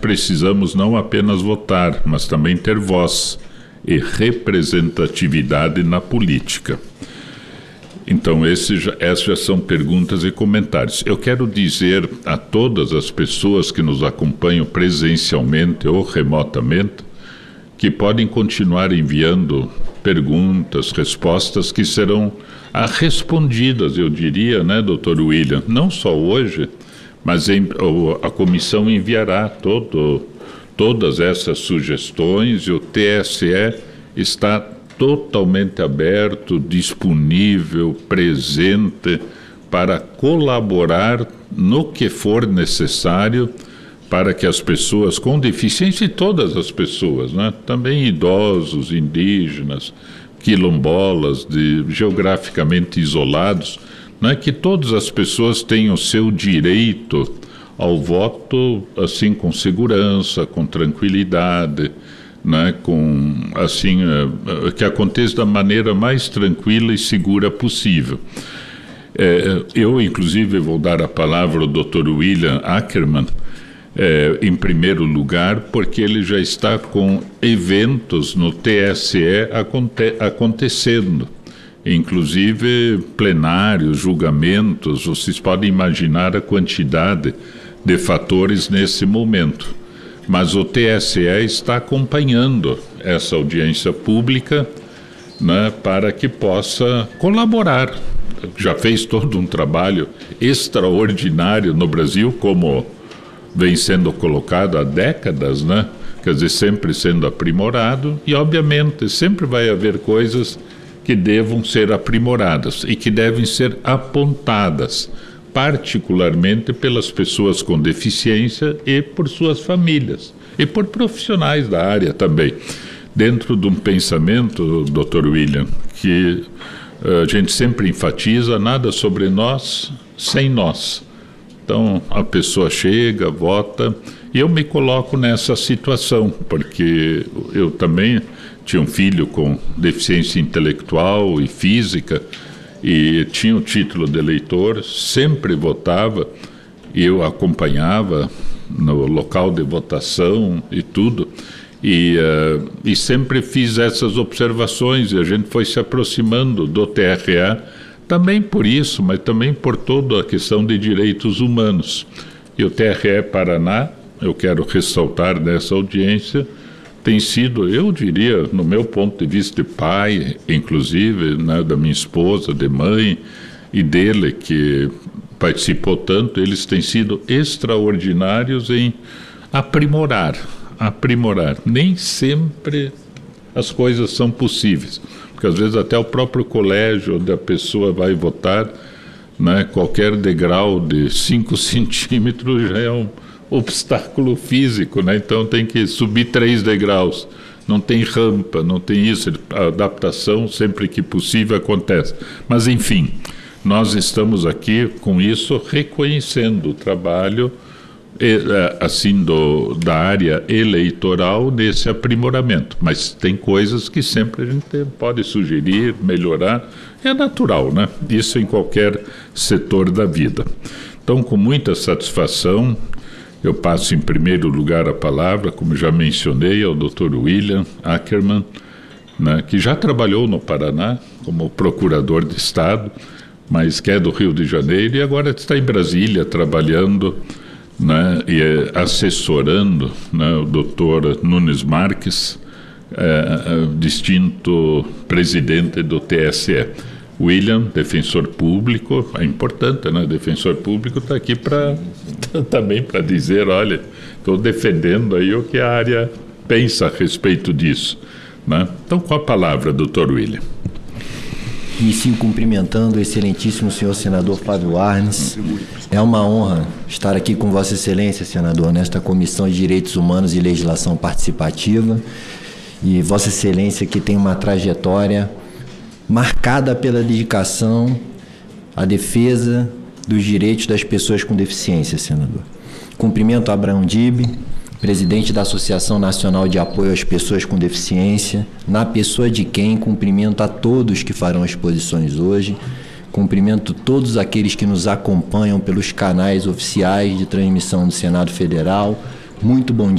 precisamos não apenas votar, mas também ter voz e representatividade na política. Então, essas já são perguntas e comentários. Eu quero dizer a todas as pessoas que nos acompanham presencialmente ou remotamente que podem continuar enviando perguntas, respostas que serão respondidas, eu diria, né, doutor William? Não só hoje, mas a comissão enviará todas essas sugestões e o TSE está totalmente aberto, disponível, presente para colaborar no que for necessário para que as pessoas com deficiência, e todas as pessoas, né, também idosos, indígenas, quilombolas, geograficamente isolados, né, que todas as pessoas tenham seu direito ao voto assim com segurança, com tranquilidade, né, que aconteça da maneira mais tranquila e segura possível. Eu, inclusive, vou dar a palavra ao Dr. William Ackerman, em primeiro lugar, porque ele já está com eventos no TSE acontecendo, inclusive plenários, julgamentos. Vocês podem imaginar a quantidade de fatores nesse momento. Mas o TSE está acompanhando essa audiência pública, né, para que possa colaborar. Já fez todo um trabalho extraordinário no Brasil, como vem sendo colocado há décadas, né? Quer dizer, sempre sendo aprimorado, e obviamente sempre vai haver coisas que devam ser aprimoradas e que devem ser apontadas, particularmente pelas pessoas com deficiência e por suas famílias, e por profissionais da área também. Dentro de um pensamento, Dr. William, que a gente sempre enfatiza: nada sobre nós sem nós. Então, a pessoa chega, vota, e eu me coloco nessa situação, porque eu também tinha um filho com deficiência intelectual e física, e tinha o título de eleitor, sempre votava, e eu acompanhava no local de votação e tudo, e sempre fiz essas observações, e a gente foi se aproximando do TRE, também por isso, mas também por toda a questão de direitos humanos. E o TRE Paraná, eu quero ressaltar nessa audiência, tem sido, eu diria, no meu ponto de vista de pai, inclusive, né, da minha esposa, de mãe, e dele, que participou tanto, eles têm sido extraordinários em aprimorar. Nem sempre as coisas são possíveis, porque às vezes até o próprio colégio onde a pessoa vai votar, né, qualquer degrau de 5 centímetros já é um obstáculo físico, né? Então tem que subir 3 degraus, não tem rampa, não tem isso, a adaptação sempre que possível acontece. Mas enfim, nós estamos aqui com isso reconhecendo o trabalho assim da área eleitoral nesse aprimoramento, mas tem coisas que sempre a gente pode sugerir, melhorar, é natural, né? Isso em qualquer setor da vida. Então, com muita satisfação, eu passo em primeiro lugar a palavra, como já mencionei, ao Dr. William Ackerman, né, que já trabalhou no Paraná como procurador de Estado, mas que é do Rio de Janeiro e agora está em Brasília trabalhando, né, e assessorando, né, o doutor Nunes Marques, distinto presidente do TSE. William, defensor público, é importante, né? Defensor público está aqui também para dizer, olha, estou defendendo aí o que a área pensa a respeito disso, né? Então, com a palavra, doutor William. Inicio cumprimentando o excelentíssimo senhor senador Flávio Arnes. É uma honra estar aqui com Vossa Excelência, senador, nesta Comissão de Direitos Humanos e Legislação Participativa. E Vossa Excelência, que tem uma trajetória marcada pela dedicação à defesa dos direitos das pessoas com deficiência, senador. Cumprimento Abraão Dib, presidente da Associação Nacional de Apoio às Pessoas com Deficiência, na pessoa de quem cumprimento a todos que farão exposições hoje, cumprimento todos aqueles que nos acompanham pelos canais oficiais de transmissão do Senado Federal. Muito bom dia.